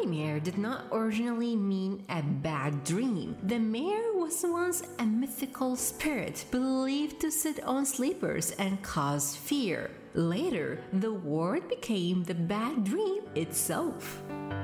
nightmare did not originally mean a bad dream. The mare was once a mythical spirit believed to sit on sleepers and cause fear. Later, the word became the bad dream itself.